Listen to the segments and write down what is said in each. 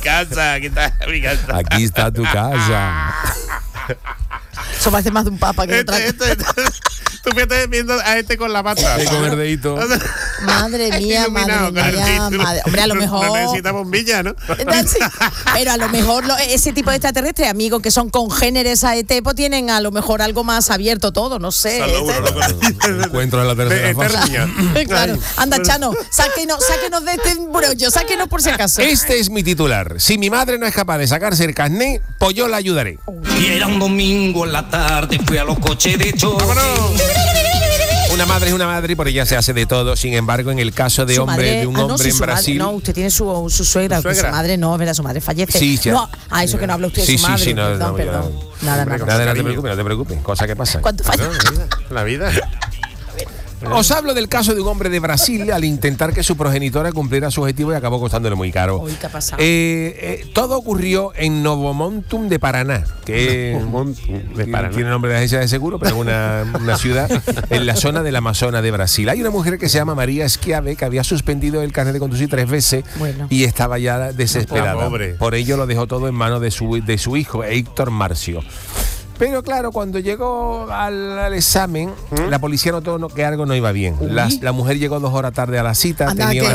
casa, aquí está mi casa. Aquí está tu casa. Eso parece más de un papa que de otra cosa. Tú fíjate viendo a este con la pata. Con el dedito. Madre mía, madre. Hombre, a lo mejor. No necesita bombilla, ¿no? Sí, pero a lo mejor ese tipo de extraterrestres, amigos, que son congéneres a ET, pues tienen a lo mejor algo más abierto todo, no sé. Encuentro en la tercera fase. Claro. Anda, Chano, sáquenos de este brollo, sáquenos por si acaso. Este es mi titular. Si mi madre no es capaz de sacarse el carné, pues yo la ayudaré. Y era un domingo en la tarde, fui a los coches de choque. Una madre es una madre y por ella se hace de todo. Sin embargo, en el caso de un hombre en Brasil. No, usted tiene su suegra, su madre no, ¿verdad? Su madre fallece. Sí, sí. No, eso que no habla usted de su madre. Sí, perdón. Nada. No te preocupes, cosa que pasa. ¿Cuánto falla? La vida. Os hablo del caso de un hombre de Brasil al intentar que su progenitora cumpliera su objetivo y acabó costándole muy caro. Uy, ¿qué ha pasado? Todo ocurrió en Novo Montum de Paraná, que tiene nombre de agencia de seguro, pero es una ciudad en la zona del Amazonas de Brasil. Hay una mujer que se llama María Schiave que había suspendido el carnet de conducir 3 veces y estaba ya desesperada. Por ello lo dejó todo en manos de su hijo, Héctor Marcio. Pero claro, cuando llegó al examen, la policía notó que algo no iba bien. La mujer llegó 2 horas tarde a la cita. Tenía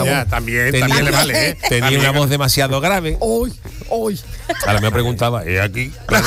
una voz demasiado grave. Ahora me preguntaba, ¿y aquí? Claro,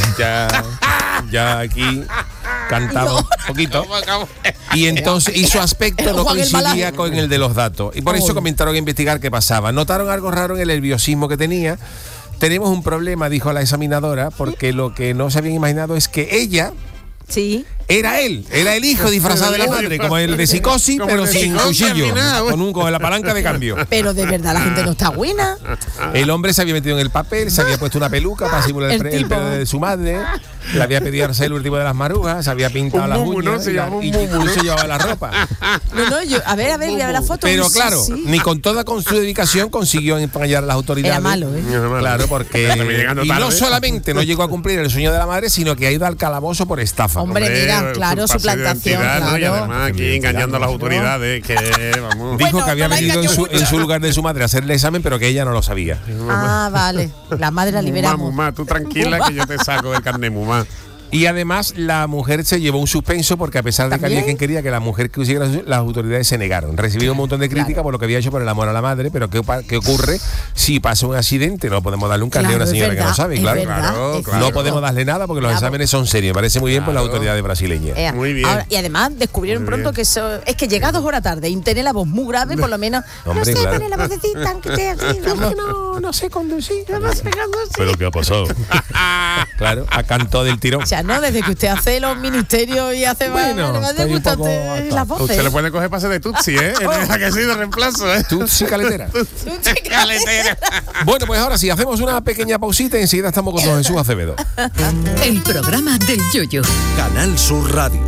ya aquí cantaba un poquito. Y su aspecto no coincidía con el de los datos. Y por eso comenzaron a investigar qué pasaba. Notaron algo raro en el nerviosismo que tenía. Tenemos un problema, dijo la examinadora, porque lo que no se habían imaginado es que ella era el hijo disfrazado de la madre, como el de Psicosis, pero sin cuchillo, con la palanca de cambio. Pero de verdad la gente no está buena. El hombre se había metido en el papel, se había puesto una peluca para simular el pelo de su madre, le había pedido a Arcel el último de las marujas, se había pintado las uñas y incluso llevaba la ropa. A ver, voy a ver la foto. Pero claro, ni con toda su dedicación consiguió empañar a las autoridades. Era malo, Claro, porque y no solamente no llegó a cumplir el sueño de la madre, sino que ha ido al calabozo por estafa. Hombre, mira, claro, su plantación, ¿no? Y además aquí engañando a las autoridades, que vamos. Dijo que había venido en su lugar de su madre a hacerle examen, pero que ella no lo sabía. Ah, vale. La madre la liberamos. Mumá, tú tranquila que yo te saco del carnet, Mumá. Y además la mujer se llevó un suspenso porque a pesar de que había quien quería que la mujer que hiciera, las autoridades se negaron. Recibió un montón de crítica por lo que había hecho por el amor a la madre, pero ¿qué ocurre si pasa un accidente? No podemos darle un carnet a una señora que no sabe, claro. No podemos darle nada porque los exámenes son serios. Me parece muy bien por las autoridades brasileñas. Muy bien. Ahora, y además descubrieron pronto que es que llega 2 horas tarde y tener la voz muy grave, por lo menos. Hombre, no sé, poner la vocecita, aunque esté así. No sé conducir. ¿Pero qué ha pasado? Claro, a canto del tirón. O sea, no, desde que usted hace los ministerios y hace las voces. Se le puede coger pase de Tutsi, ¿eh? En que sí de reemplazo, ¿eh? Tutsi caletera. Bueno, pues ahora sí, hacemos una pequeña pausita y enseguida estamos con don Jesús Acevedo. El programa del Yoyo. Canal Sur Radio.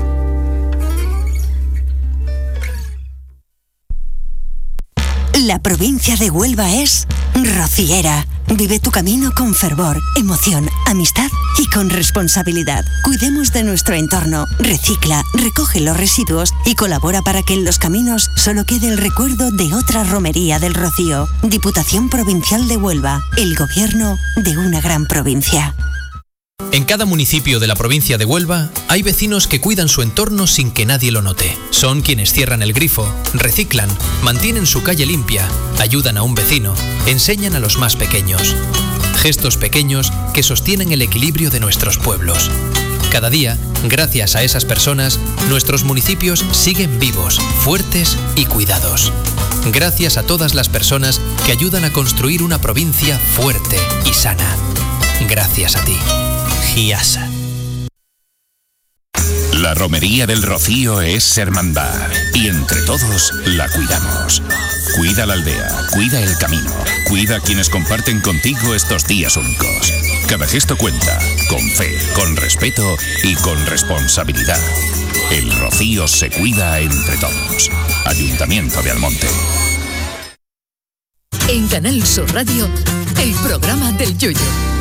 La provincia de Huelva es rociera. Vive tu camino con fervor, emoción, amistad y con responsabilidad. Cuidemos de nuestro entorno, recicla, recoge los residuos y colabora para que en los caminos solo quede el recuerdo de otra romería del Rocío. Diputación Provincial de Huelva, el gobierno de una gran provincia. En cada municipio de la provincia de Huelva hay vecinos que cuidan su entorno sin que nadie lo note. Son quienes cierran el grifo, reciclan, mantienen su calle limpia, ayudan a un vecino, enseñan a los más pequeños. Gestos pequeños que sostienen el equilibrio de nuestros pueblos. Cada día, gracias a esas personas, nuestros municipios siguen vivos, fuertes y cuidados. Gracias a todas las personas que ayudan a construir una provincia fuerte y sana. Gracias a ti. Giasa. La romería del Rocío es hermandad y entre todos la cuidamos. Cuida la aldea, cuida el camino, cuida a quienes comparten contigo estos días únicos. Cada gesto cuenta, con fe, con respeto y con responsabilidad. El Rocío se cuida entre todos. Ayuntamiento de Almonte. En Canal Sur Radio, el programa del Yoyo.